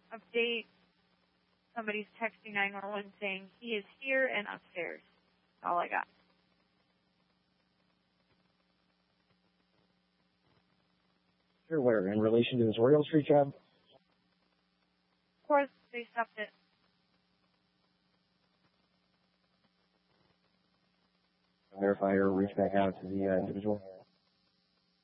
update. Somebody's texting 911 saying he is here and upstairs. That's all I got. Sure, where? In relation to this Oriole Street job? Of course, they stopped it. Verify or reach back out to the individual.